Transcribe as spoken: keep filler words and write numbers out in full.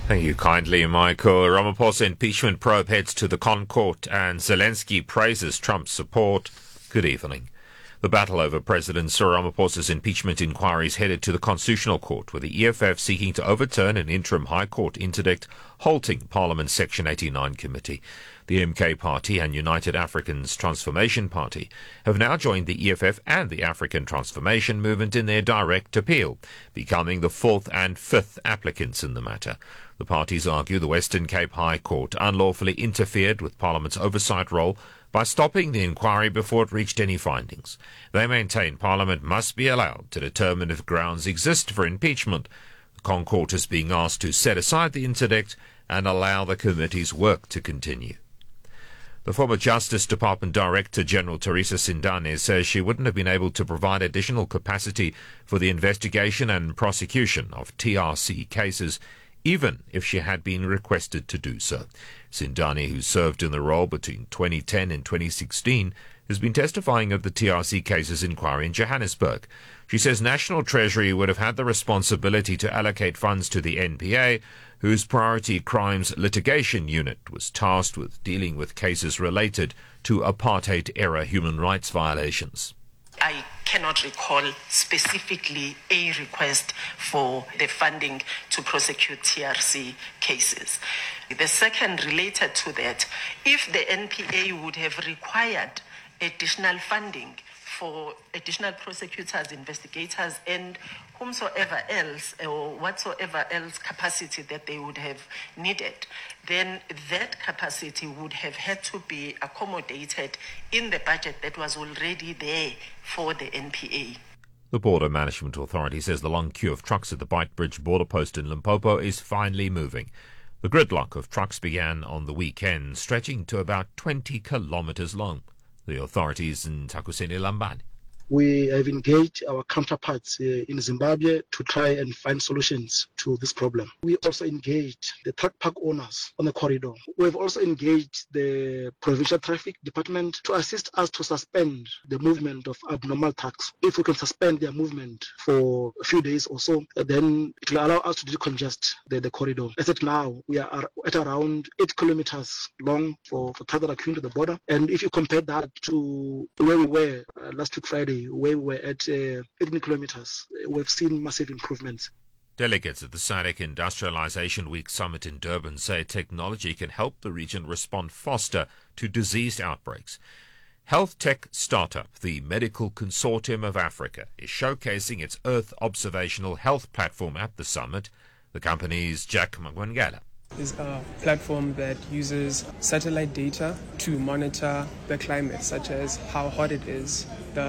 Thank you kindly, Michael. Ramaphosa impeachment probe heads to the Concourt and Zelensky praises Trump's support. Good evening. The battle over President Cyril Ramaphosa's impeachment inquiry is headed to the Constitutional Court, with the E F F seeking to overturn an interim High Court interdict halting Parliament's Section eighty-nine committee. The M K Party and United Africans Transformation Party have now joined the E F F and the African Transformation Movement in their direct appeal, becoming the fourth and fifth applicants in the matter. The parties argue the Western Cape High Court unlawfully interfered with Parliament's oversight role by stopping the inquiry before it reached any findings. They maintain Parliament must be allowed to determine if grounds exist for impeachment. The Concourt is being asked to set aside the interdict and allow the committee's work to continue. The former Justice Department Director General Teresa Sindane says she wouldn't have been able to provide additional capacity for the investigation and prosecution of T R C cases, even if she had been requested to do so. Sindane, who served in the role between twenty ten and twenty sixteen, has been testifying at the T R C cases inquiry in Johannesburg. She says National Treasury would have had the responsibility to allocate funds to the N P A, whose Priority Crimes Litigation Unit was tasked with dealing with cases related to apartheid-era human rights violations. I cannot recall specifically a request for the funding to prosecute T R C cases. The second, related to that, if the N P A would have required additional funding for additional prosecutors, investigators, and whomsoever else or whatsoever else capacity that they would have needed, then that capacity would have had to be accommodated in the budget that was already there for the N P A. The Border Management Authority says the long queue of trucks at the Beitbridge border post in Limpopo is finally moving. The gridlock of trucks began on the weekend, stretching to about twenty kilometers long. The authorities in Takuseni Lambani. We have engaged our counterparts uh, in Zimbabwe to try and find solutions to this problem. We also engaged the truck park owners on the corridor. We have also engaged the Provincial Traffic Department to assist us to suspend the movement of abnormal trucks. If we can suspend their movement for a few days or so, then it will allow us to decongest the, the corridor. As at now, we are at around eight kilometers long for, for trucks that are queuing to the border. And if you compare that to where we were uh, last week Friday, where we were at uh, eighteen kilometers, we've seen massive improvements. Delegates at the S A D C Industrialization Week Summit in Durban say technology can help the region respond faster to disease outbreaks. Health tech startup, the Medical Consortium of Africa, is showcasing its Earth observational health platform at the summit. The company's Jack Magwangala. Is a platform that uses satellite data to monitor the climate, such as how hot it is, the